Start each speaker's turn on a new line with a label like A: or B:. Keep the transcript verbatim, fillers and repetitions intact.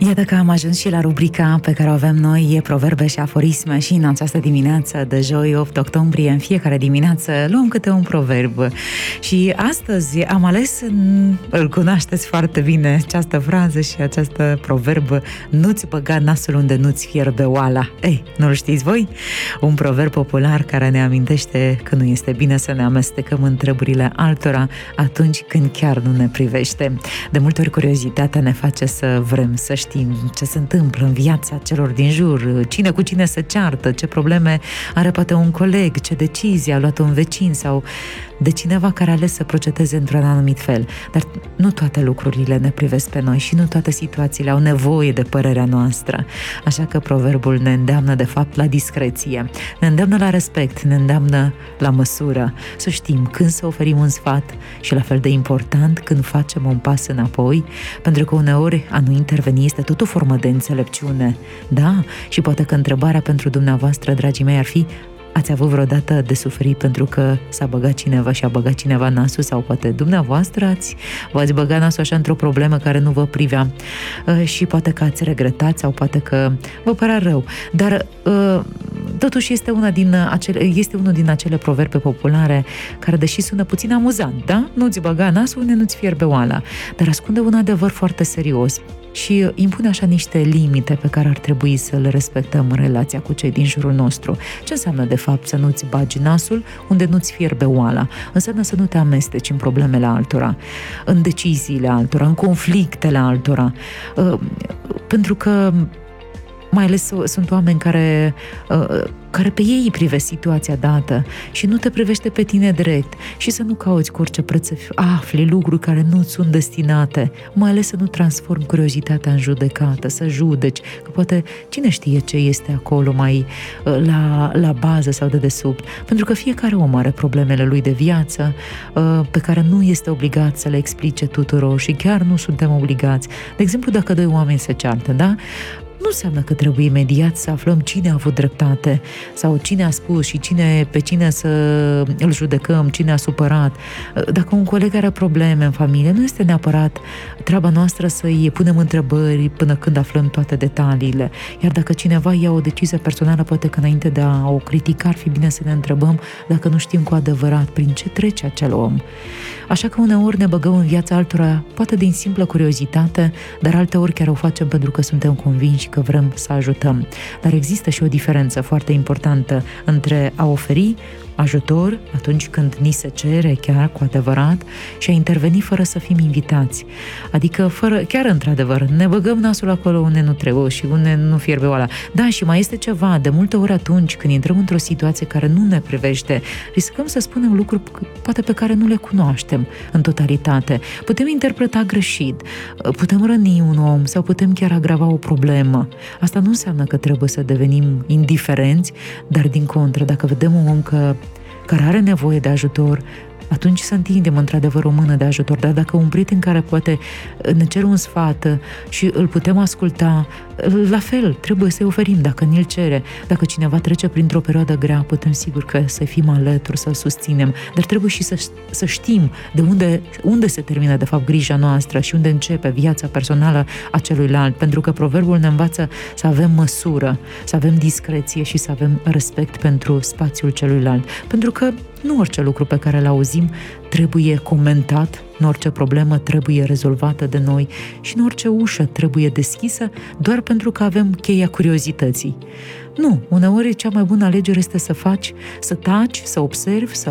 A: Iată că am ajuns și la rubrica pe care o avem noi, e proverbe și aforisme, și în această dimineață de joi, opt octombrie, în fiecare dimineață luăm câte un proverb. Și astăzi am ales, îl cunoașteți foarte bine, această frază și această proverb: nu-ți băga nasul unde nu-ți fierbe oala. Ei, nu-l știți voi? Un proverb popular care ne amintește că nu este bine să ne amestecăm în treburile altora atunci când chiar nu ne privește. De multe ori curiozitatea ne face să vrem să știm ce se întâmplă în viața celor din jur, cine cu cine se ceartă, ce probleme are poate un coleg, ce decizie a luat un vecin sau de cineva care a ales să procedeze într-un anumit fel. Dar nu toate lucrurile ne privesc pe noi și nu toate situațiile au nevoie de părerea noastră. Așa că proverbul ne îndeamnă de fapt la discreție, ne îndeamnă la respect, ne îndeamnă la măsură, să știm când să oferim un sfat și la fel de important când facem un pas înapoi, pentru că uneori a nu interveni este tot o formă de înțelepciune. Da? Și poate că întrebarea pentru dumneavoastră, dragii mei, ar fi: ați avut vreodată de suferit pentru că s-a băgat cineva și a băgat cineva nasul, sau poate dumneavoastră ați, v-ați băgat nasul așa într-o problemă care nu vă privea uh, și poate că ați regretat sau poate că vă părea rău. Dar uh, totuși este, una din acele, este unul din acele proverbe populare care, deși sună puțin amuzant, da? Nu-ți băga nasul unde nu-ți fierbe oala, dar ascunde un adevăr foarte serios și impune așa niște limite pe care ar trebui să le respectăm în relația cu cei din jurul nostru. Ce înseamnă de fapt să nu-ți bagi nasul unde nu-ți fierbe oala? Înseamnă să nu te amesteci în problemele altora, în deciziile altora, în conflictele altora, pentru că mai ales sunt oameni care, care pe ei îi privesc situația dată și nu te privește pe tine direct, și să nu cauți cu orice preț să afli lucruri care nu sunt destinate, mai ales să nu transformi curiozitatea în judecată, să judeci, că poate cine știe ce este acolo mai la, la bază sau de desubt, pentru că fiecare om are problemele lui de viață pe care nu este obligat să le explice tuturor și chiar nu suntem obligați. De exemplu, dacă doi oameni se ceartă, da? Nu înseamnă că trebuie imediat să aflăm cine a avut dreptate sau cine a spus și cine, pe cine să îl judecăm, cine a supărat. Dacă un coleg are probleme în familie, nu este neapărat treaba noastră să-i punem întrebări până când aflăm toate detaliile. Iar dacă cineva ia o decizie personală, poate că înainte de a o critica ar fi bine să ne întrebăm dacă nu știm cu adevărat prin ce trece acel om. Așa că uneori ne băgăm în viața altora, poate din simplă curiozitate, dar alteori chiar o facem pentru că suntem convinși că vrem să ajutăm. Dar există și o diferență foarte importantă între a oferi ajutor atunci când ni se cere chiar cu adevărat și a interveni fără să fim invitați. Adică fără, chiar într-adevăr, ne băgăm nasul acolo unde nu trebuie și unde nu fierbe oala. Da, și mai este ceva, de multe ori atunci când intrăm într-o situație care nu ne privește, riscăm să spunem lucruri poate pe care nu le cunoaștem în totalitate. Putem interpreta greșit, putem răni un om sau putem chiar agrava o problemă. Asta nu înseamnă că trebuie să devenim indiferenți, dar din contră, dacă vedem un om că care are nevoie de ajutor, atunci să întindem într-adevăr o mână de ajutor. Dar dacă un prieten care poate ne cere un sfat și îl putem asculta, la fel, trebuie să-i oferim dacă ni-l cere. Dacă cineva trece printr-o perioadă grea, putem sigur că să fim alături, să-l susținem, dar trebuie și să, să știm de unde, unde se termină de fapt grija noastră și unde începe viața personală a celuilalt, pentru că proverbul ne învață să avem măsură, să avem discreție și să avem respect pentru spațiul celuilalt, pentru că nu orice lucru pe care îl auzim trebuie comentat, nu orice problemă trebuie rezolvată de noi și nu orice ușă trebuie deschisă doar pentru că avem cheia curiozității. Nu, uneori cea mai bună alegere este să faci, să taci, să observi, să